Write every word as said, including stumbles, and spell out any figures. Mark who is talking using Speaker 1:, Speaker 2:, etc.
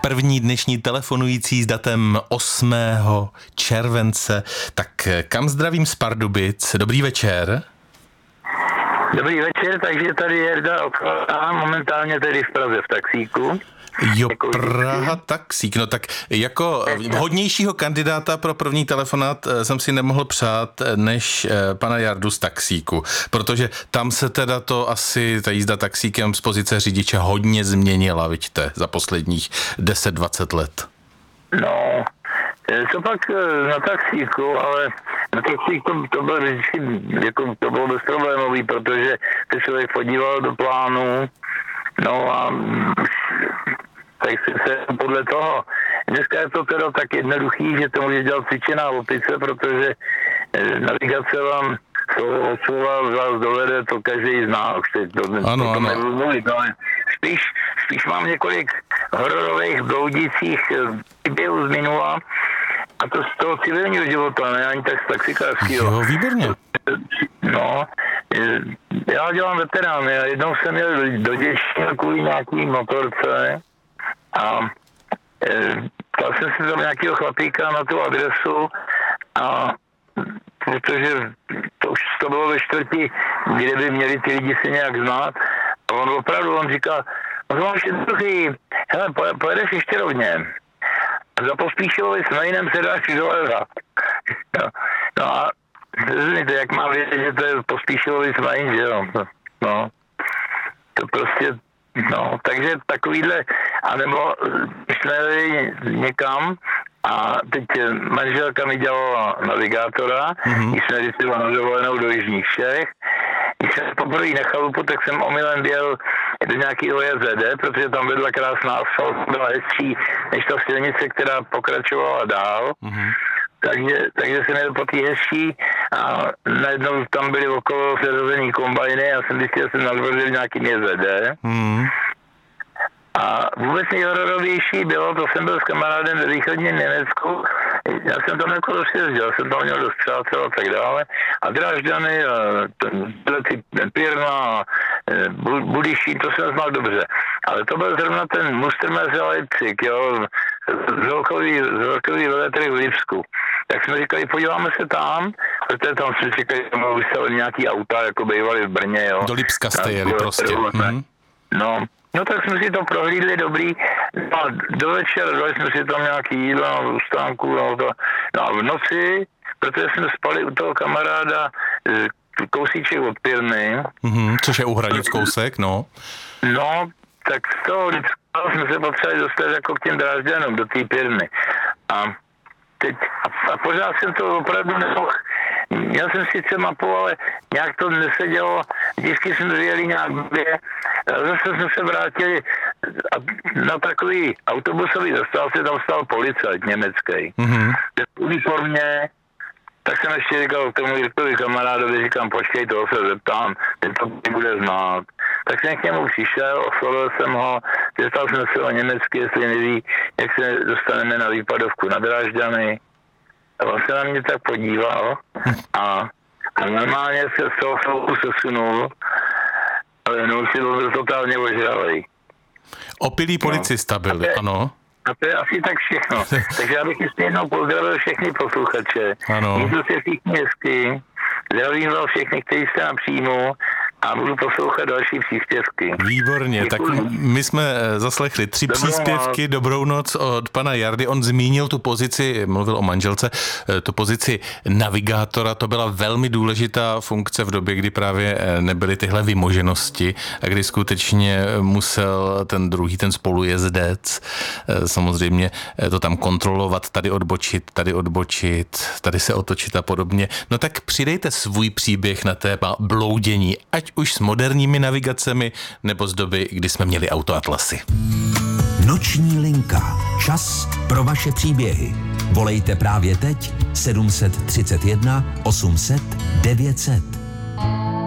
Speaker 1: první dnešní telefonující s datem osmého července. Tak kam zdravím z Pardubic? Dobrý večer.
Speaker 2: Dobrý večer, takže tady je Jarda Okala, momentálně tedy v Praze v taxíku.
Speaker 1: Jo, Praha taxík, no tak jako vhodnějšího kandidáta pro první telefonát jsem si nemohl přát než pana Jardu z taxíku, protože tam se teda to asi, ta jízda taxíkem z pozice řidiče hodně změnila, vidíte, za posledních deset dvacet let.
Speaker 2: No, co pak na taxíku, ale na taxík to, to bylo vždycky, jako to bylo bezproblémový, protože ty člověk podíval do plánu, no a tak se podle toho. Dneska je to teda tak jednoduchý, že to může dělat cvičená opice, protože navigace vám slova vás dovede, to každý zná. Už teď to,
Speaker 1: ano,
Speaker 2: to
Speaker 1: ano.
Speaker 2: nebudu mluvit, ale spíš, spíš mám několik hororových bloudících příběhů z minula, a to z toho civilního života, ne ani tak z taxikářského.
Speaker 1: Jo, výborně.
Speaker 2: No, já dělám veterány a jednou jsem měl do Děčína kvůli nějaký motorce a e, ptal jsem si tam nějakého chlapíka na tu adresu a protože to už to bylo ve čtvrti, kde by měli ty lidi si nějak znát a on opravdu, on říká, no to mám ještě druhý, hele, pojedeš ještě rovně. Za Pospíšilovi s Mejnem se dáš doleva. No, no a zvíte, jak má vědět, že to je Pospíšilovi s Mejn, že jo? No, to prostě, no, takže takovýhle, anebo jsme jeli někam a teď manželka mi dělala navigátora, mm-hmm. když jsme jezdili na dovolenou do Jižních Čech. Když jsem poprvé na chalupu, tak jsem omylem běl do nějakého J Z D, protože tam vedla krásná asfalt, byla hezčí než ta silnice, která pokračovala dál. Mm-hmm. Takže, takže jsem jel po té hezčí a najednou tam byly okolo serozený kombajny a jsem zjistil, že jsem nadvozil nějakým J Z D. Mm-hmm. A vůbec nejhororovější bylo, to jsem byl s kamarádem ve východním Německu, já jsem tam jako rozjezdil, jsem tam měl dost přátel a tak dále, a Drážďany, Pirna, Budyšín, to jsem znal dobře. Ale to byl zrovna ten Mustermesse Leipzig, jo, z velkový veletrh v Lipsku. Tak jsme říkali, podíváme se tam, protože tam jsme říkali, že jsme vystavili nějaký auta, jako bývali v Brně, jo.
Speaker 1: Do Lipska jste jeli prostě. Mm-hmm.
Speaker 2: No, no tak jsme si to prohlídli dobrý, no a do večera dali jsme si tam nějaký jídla v stánku, no, to, no a v noci, protože jsme spali u toho kamaráda kousíček od Pirny.
Speaker 1: Mm-hmm, což je u Hranic kousek, no.
Speaker 2: No, tak z toho Lipska jsme se potřebovali dostat jako k těm Drážďanům, do té Pirny. A teď, a, a pořád jsem to opravdu nemohl. Já jsem sice mapu, ale nějak to nesedělo, vždycky jsme vyjeli nějak blbě, zase jsme se vrátili a na takový autobusový zastávce tam stál policajt německý. Mm-hmm. V uniformě, tak jsem ještě říkal k tomu Jirkovi kamarádovi, říkám, počkej, toho se zeptám, ten to bude znát. Tak jsem k němu přišel, oslovil jsem ho, zeptal jsem se o německy, jestli neví, jak se dostaneme na výpadovku na Drážďany. A on se na mě tak podíval a, a normálně se z toho chvilku sesunul, ale no, si byl totálně ožralej.
Speaker 1: Opilý policista byl,
Speaker 2: no.
Speaker 1: ano.
Speaker 2: A to je asi tak všechno. Takže já bych ještě jednou pozdravil všechny posluchače.
Speaker 1: Ano.
Speaker 2: Mějte se všichni hezky. Zdravím vás všechny, kteří jste na příjmu a budu poslouchat další příspěvky.
Speaker 1: Výborně, děkuji. Tak my jsme zaslechli tři dobrou příspěvky, noc. Dobrou noc od pana Jardy. On zmínil tu pozici, mluvil o manželce, tu pozici navigátora, to byla velmi důležitá funkce v době, kdy právě nebyly tyhle vymoženosti a kdy skutečně musel ten druhý, ten spolujezdec, samozřejmě to tam kontrolovat, tady odbočit, tady odbočit, tady se otočit a podobně. No tak přidejte svůj příběh na téma bloudění, ať už s moderními navigacemi, nebo z doby, kdy jsme měli autoatlasy.
Speaker 3: Noční linka. Čas pro vaše příběhy. Volejte právě teď sedm set třicet jedna osm set devět set.